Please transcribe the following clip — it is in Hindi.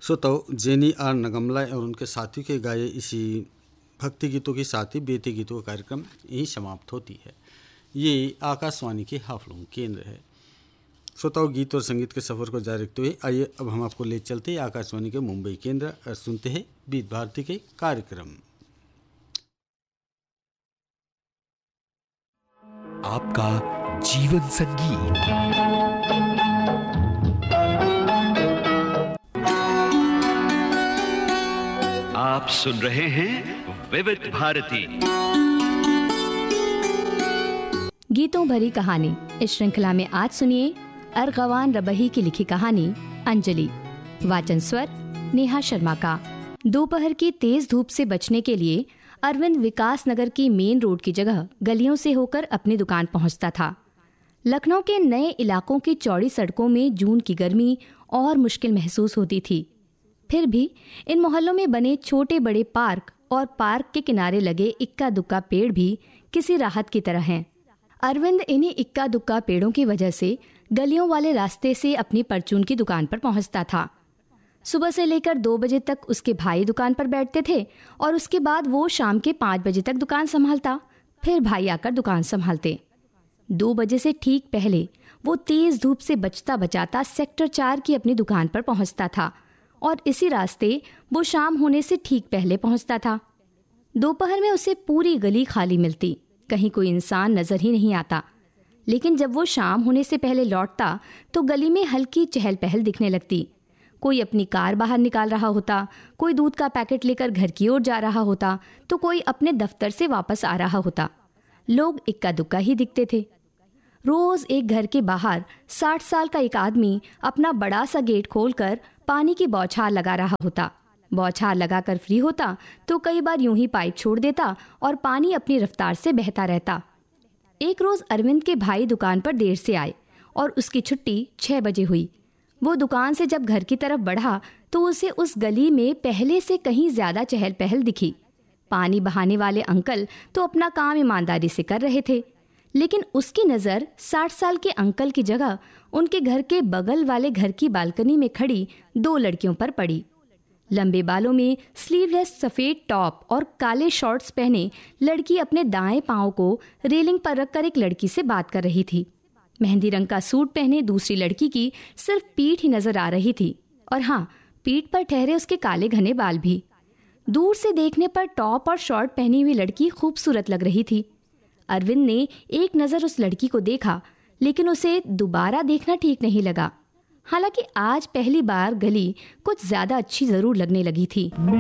श्रोताओं, जेनी आर नगमला और उनके साथियों के गाए इसी भक्ति गीतों के साथ ही बेते गीतों का कार्यक्रम यही समाप्त होती है। ये आकाशवाणी के हाफलों केंद्र है। श्रोताओं, गीत और संगीत के सफ़र को जारी रखते हुए आइए अब हम आपको ले चलते हैं आकाशवाणी के मुंबई केंद्र और सुनते हैं विविध भारती के कार्यक्रम। आपका जीवन संगीत। आप सुन रहे हैं विविध भारती गीतों भरी कहानी। इस श्रृंखला में आज सुनिए अरगवान रबही की लिखी कहानी अंजलि। वाचन स्वर नेहा शर्मा का। दोपहर की तेज धूप से बचने के लिए अरविंद विकास नगर की मेन रोड की जगह गलियों से होकर अपनी दुकान पहुंचता था। लखनऊ के नए इलाकों की चौड़ी सड़कों में जून की गर्मी और मुश्किल महसूस होती थी। फिर भी इन मोहल्लों में बने छोटे बड़े पार्क और पार्क के किनारे लगे इक्का दुक्का पेड़ भी किसी राहत की तरह हैं। अरविंद इन्हीं इक्का दुक्का पेड़ों की वजह से गलियों वाले रास्ते से अपनी परचून की दुकान पर पहुंचता था। सुबह से लेकर 2 बजे तक उसके भाई दुकान पर बैठते थे और उसके बाद वो शाम के 5 बजे तक दुकान संभालता। फिर भाई आकर दुकान संभालते। 2 बजे से ठीक पहले वो तेज धूप से बचता बचाता सेक्टर 4 की अपनी दुकान पर पहुंचता था और इसी रास्ते वो शाम होने से ठीक पहले पहुंचता था। दोपहर में उसे पूरी गली खाली मिलती, कहीं कोई इंसान नजर ही नहीं आता। लेकिन जब वो शाम होने से पहले लौटता तो गली में हल्की चहल पहल दिखने लगती। कोई अपनी कार बाहर निकाल रहा होता, कोई दूध का पैकेट लेकर घर की ओर जा रहा होता, तो कोई अपने दफ्तर से वापस आ रहा होता। लोग इक्का दुक्का ही दिखते थे। रोज एक घर के बाहर 60 साल का एक आदमी अपना बड़ा सा गेट खोलकर पानी की बौछार लगा रहा होता। बौछार लगाकर फ्री होता तो कई बार यूं ही पाइप छोड़ देता और पानी अपनी रफ्तार से बहता रहता। एक रोज अरविंद के भाई दुकान पर देर से आए और उसकी छुट्टी 6 बजे हुई। वो दुकान से जब घर की तरफ बढ़ा तो उसे उस गली में पहले से कहीं ज्यादा चहल पहल दिखी। पानी बहाने वाले अंकल तो अपना काम ईमानदारी से कर रहे थे, लेकिन उसकी नज़र 60 साल के अंकल की जगह उनके घर के बगल वाले घर की बालकनी में खड़ी 2 लड़कियों पर पड़ी। लंबे बालों में स्लीवलेस सफ़ेद टॉप और काले शॉर्ट्स पहने लड़की अपने दाएं पाँव को रेलिंग पर रखकर एक लड़की से बात कर रही थी। मेहंदी रंग का सूट पहने दूसरी लड़की की सिर्फ पीठ ही नजर आ रही थी और हाँ, पीठ पर ठहरे उसके काले घने बाल भी। दूर से देखने पर टॉप और शॉर्ट पहनी हुई लड़की खूबसूरत लग रही थी। अरविंद ने एक नज़र उस लड़की को देखा, लेकिन उसे दोबारा देखना ठीक नहीं लगा। हालांकि आज पहली बार गली कुछ ज्यादा अच्छी जरूर लगने लगी थी।